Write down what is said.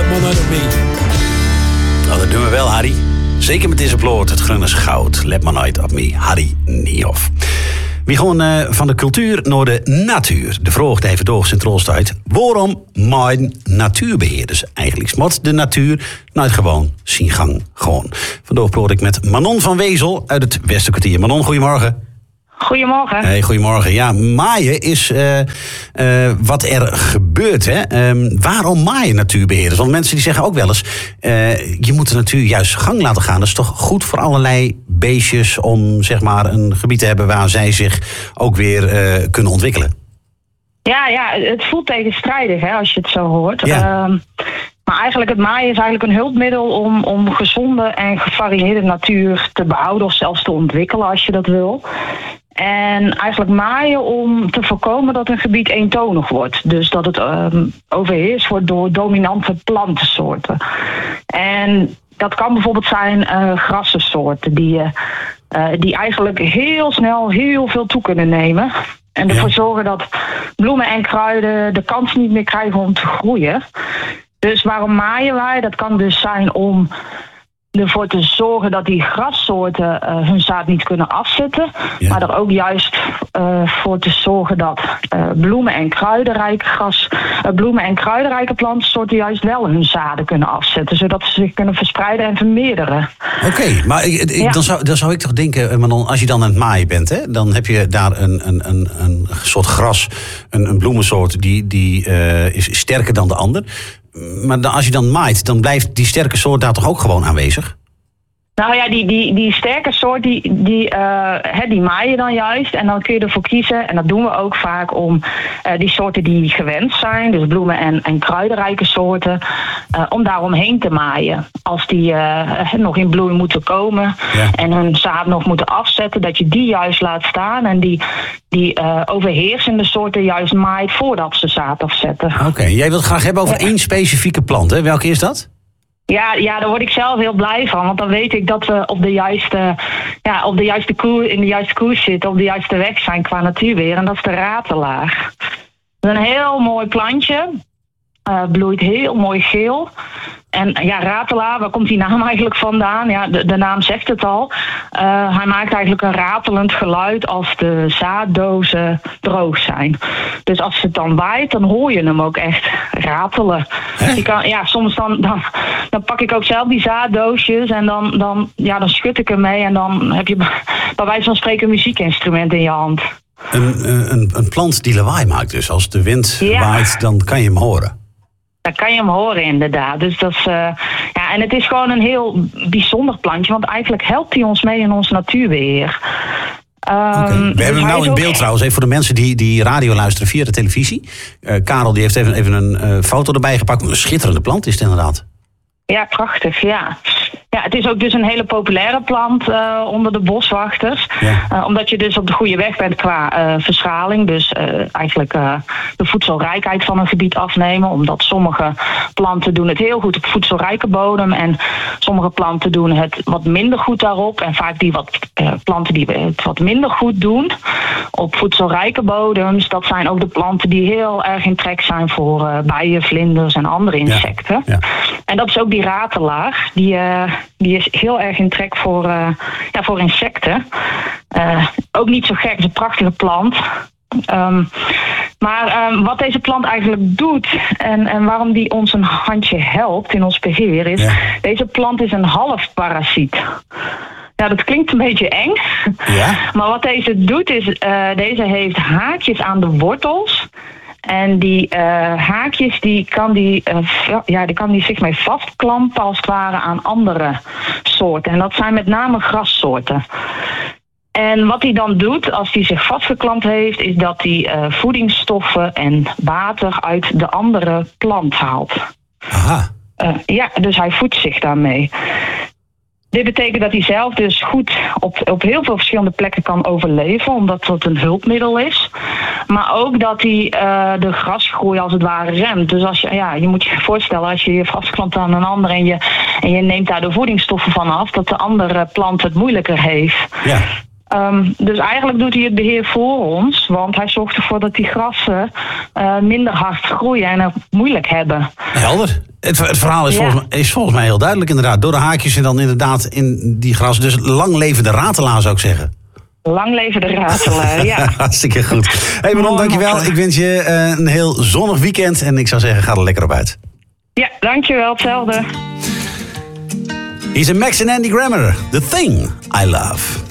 maar nooit op me. Nou, dat doen we wel, Harry. Zeker met deze ploot, het groen is goud. Let maar nooit op me, Harry Niehoff. We gaan van de cultuur naar de natuur. De vraag even door centraal staat. Waarom mijn natuurbeheer? Dus eigenlijk smot de natuur nooit gewoon zien gang gewoon. Vandaag praat ik met Manon van Wezel uit het Westerkwartier. Manon, goedemorgen. Goedemorgen. Hey, goedemorgen. Ja, maaien is wat er gebeurt. Hè? Waarom maaien natuurbeheerders? Want mensen die zeggen ook wel eens, je moet de natuur juist gang laten gaan. Dat is toch goed voor allerlei beestjes om zeg maar een gebied te hebben waar zij zich ook weer kunnen ontwikkelen. Ja, het voelt tegenstrijdig hè, als je het zo hoort. Ja. Maar eigenlijk het maaien is eigenlijk een hulpmiddel om gezonde en gevarieerde natuur te behouden of zelfs te ontwikkelen als je dat wil. En eigenlijk maaien om te voorkomen dat een gebied eentonig wordt. Dus dat het overheerst wordt door dominante plantensoorten. En dat kan bijvoorbeeld zijn grassensoorten die eigenlijk heel snel heel veel toe kunnen nemen. En ervoor zorgen dat bloemen en kruiden de kans niet meer krijgen om te groeien. Dus waarom maaien wij? Dat kan dus zijn om ervoor te zorgen dat die grassoorten hun zaad niet kunnen afzetten. Ja. Maar er ook juist voor te zorgen dat bloemen en kruidenrijke plantensoorten juist wel hun zaden kunnen afzetten. Zodat ze zich kunnen verspreiden en vermeerderen. Oké, maar dan zou ik toch denken, Manon, als je dan aan het maaien bent, hè, dan heb je daar een soort gras, een bloemensoort die is sterker dan de ander. Maar als je dan maait, dan blijft die sterke soort daar toch ook gewoon aanwezig? Nou ja, die sterke soort, die maaien dan juist. En dan kun je ervoor kiezen, en dat doen we ook vaak, om die soorten die gewend zijn, dus bloemen- en kruidenrijke soorten, om daaromheen te maaien. Als die nog in bloei moeten komen en hun zaad nog moeten afzetten, dat je die juist laat staan en die overheersende soorten juist maait voordat ze zaad afzetten. Oké, jij wilt het graag hebben over één specifieke plant, hè? Welke is dat? Ja, daar word ik zelf heel blij van. Want dan weet ik dat we in de juiste koers zitten, op de juiste weg zijn qua natuurbeheer. En dat is de ratelaar. Dat is een heel mooi plantje. Bloeit heel mooi geel. En ja, ratelaar, waar komt die naam eigenlijk vandaan? Ja, de naam zegt het al. Hij maakt eigenlijk een ratelend geluid als de zaaddozen droog zijn. Dus als het dan waait, dan hoor je hem ook echt ratelen. Soms dan pak ik ook zelf die zaaddoosjes en dan schud ik ermee en dan heb je bij wijze van spreken een muziekinstrument in je hand. Een plant die lawaai maakt dus. Als de wind waait, dan kan je hem horen. Dan kan je hem horen inderdaad. Dus dat is, en het is gewoon een heel bijzonder plantje, want eigenlijk helpt hij ons mee in ons natuurbeheer. We hebben hem nou in beeld trouwens, even voor de mensen die radio luisteren via de televisie. Karel die heeft even een foto erbij gepakt. Een schitterende plant is het inderdaad. Ja, prachtig, ja. Ja, het is ook dus een hele populaire plant onder de boswachters. Ja. Omdat je dus op de goede weg bent qua verschaling. Dus eigenlijk de voedselrijkheid van een gebied afnemen. Omdat sommige planten doen het heel goed op voedselrijke bodem. En sommige planten doen het wat minder goed daarop. En vaak planten die het wat minder goed doen op voedselrijke bodems. Dat zijn ook de planten die heel erg in trek zijn voor bijen, vlinders en andere insecten. Ja. Ja. En dat is ook die ratelaar. Die is heel erg in trek voor insecten. Ook niet zo gek, het is een prachtige plant. Maar wat deze plant eigenlijk doet en waarom die ons een handje helpt in ons beheer is... Ja. Deze plant is een halfparasiet. Ja, dat klinkt een beetje eng. Ja. Maar wat deze doet is, deze heeft haakjes aan de wortels... En die haakjes, die kan die zich mee vastklampen als het ware aan andere soorten. En dat zijn met name grassoorten. En wat hij dan doet als hij zich vastgeklampt heeft, is dat hij voedingsstoffen en water uit de andere plant haalt. Aha. Dus hij voedt zich daarmee. Dit betekent dat hij zelf dus goed op heel veel verschillende plekken kan overleven, omdat het een hulpmiddel is. Maar ook dat hij de grasgroei als het ware remt. Dus als je moet je voorstellen, als je je vastklampt aan een ander en je neemt daar de voedingsstoffen van af, dat de andere plant het moeilijker heeft. Ja. Dus eigenlijk doet hij het beheer voor ons, want hij zorgt ervoor dat die grassen minder hard groeien en het moeilijk hebben. Helder. Het verhaal is volgens mij heel duidelijk inderdaad. Door de haakjes en dan inderdaad in die gras. Dus lang leven de ratelaar, zou ik zeggen. Lang leven de ratelaar, ja. Hartstikke goed. Hey Manon, dankjewel. Ik wens je een heel zonnig weekend en ik zou zeggen, ga er lekker op uit. Ja, dankjewel. Hetzelfde. Hier is Max en Andy Grammer. The Thing I Love.